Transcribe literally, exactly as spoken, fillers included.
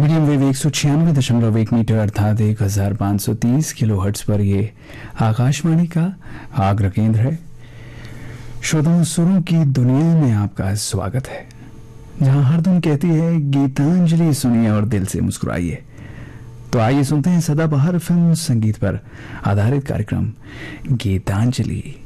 Medium wave एक सौ छियानवे दशमलव एक मीटर अर्थात एक हजार पाँच सौ तीस किलो हर्ट्स पर ये आकाशवाणी का आग्रह केंद्र है। श्रोताओं, सुरों की दुनिया में आपका स्वागत है, जहां हर धुन कहती है गीतांजलि सुनिए और दिल से मुस्कुराइए। तो आइए सुनते हैं सदाबहार फिल्म संगीत पर आधारित कार्यक्रम गीतांजलि।